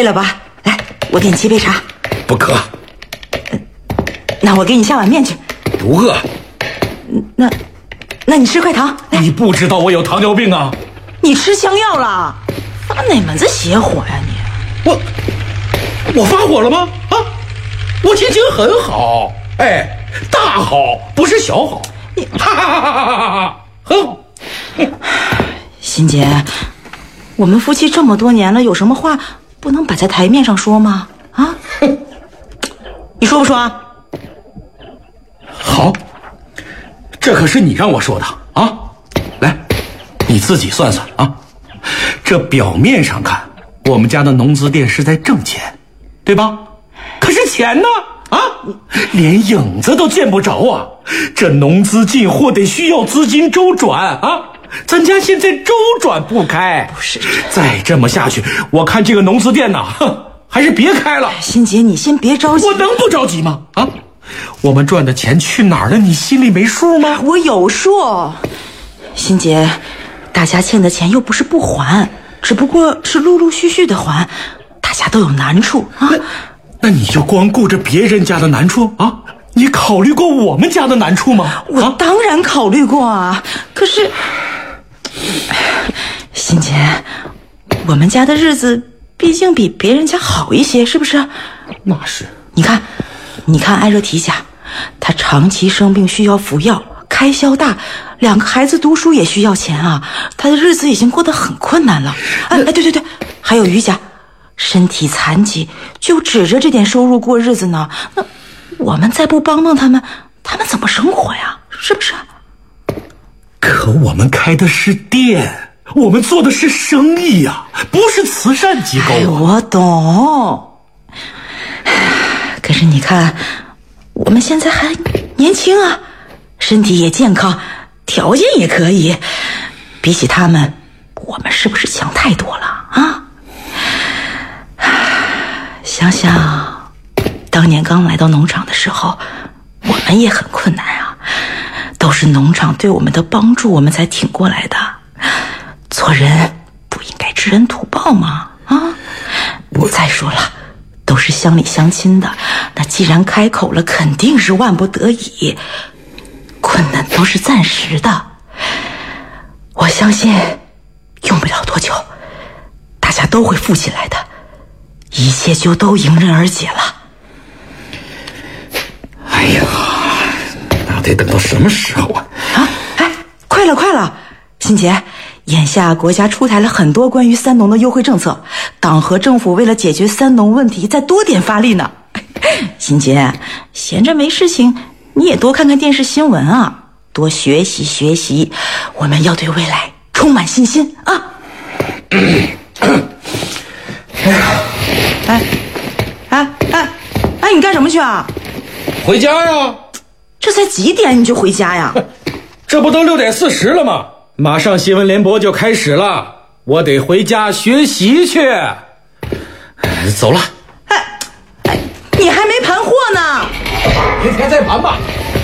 了吧？来，我给你沏杯茶。 不渴。 那我给你下碗面去。 不饿。 那你吃块糖。 你不知道我有糖尿病啊？ 你吃香药了？发哪门子邪火呀你？ 我发火了吗？啊，我心情很好，哎，大好，不是小好。你哈哈哈哈哈，很好。 欣姐，我们夫妻这么多年了，有什么话不能摆在台面上说吗？啊，你说不说啊？ 好，这可是你让我说的啊！来，你自己算算啊。这表面上看，我们家的农资店是在挣钱，对吧？可是钱呢？啊，连影子都见不着啊！这农资进货得需要资金周转啊，咱家现在周转不开。 不是， 再这么下去，我看这个农资店呐，还是别开了。 欣姐，你先别着急。 我能不着急吗？啊，我们赚的钱去哪儿了？你心里没数吗？ 我有数。欣姐，大家欠的钱又不是不还，只不过是陆陆续续的还，大家都有难处啊。 那你就光顾着别人家的难处啊？你考虑过我们家的难处吗？ 我当然考虑过啊，可是，欣姐，我们家的日子毕竟比别人家好一些，是不是？ 那是。 你看艾热提家，她长期生病需要服药，开销大，2个孩子读书也需要钱啊，她的日子已经过得很困难了。对，还有于家，身体残疾，就指着这点收入过日子呢。那我们再不帮帮他们怎么生活呀？是不是？ 可我们开的是店，我们做的是生意呀，不是慈善机构啊。 我懂。可是你看，我们现在还年轻啊，身体也健康，条件也可以，比起他们，我们是不是强太多了啊？想想当年刚来到农场的时候，我们也很困难啊，都是农场对我们的帮助，我们才挺过来的。做人不应该知恩图报吗？啊！再说了，都是乡里乡亲的，那既然开口了，肯定是万不得已，困难都是暂时的。我相信用不了多久，大家都会富起来的，一切就都迎刃而解了。 哎呀，那得等到什么时候啊？ 快了，欣姐，眼下国家出台了很多关于三农的优惠政策，党和政府为了解决三农问题，再多点发力呢。欣姐，闲着没事情，你也多看看电视新闻啊，多学习，我们要对未来充满信心啊。你干什么去啊？ 回家呀。 这才几点你就回家呀？ 这不都6点40了吗？马上新闻联播就开始了，我得回家学习去。走了。 你还没盘货呢。 明天再盘吧。